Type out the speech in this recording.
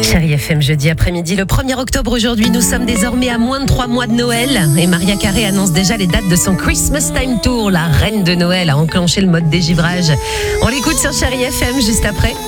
Chérie FM, jeudi après-midi, le 1er octobre aujourd'hui, nous sommes désormais à moins de 3 mois de Noël et Mariah Carey annonce déjà les dates de son Christmas Time Tour. La reine de Noël a enclenché le mode dégivrage. On l'écoute sur Chérie FM juste après.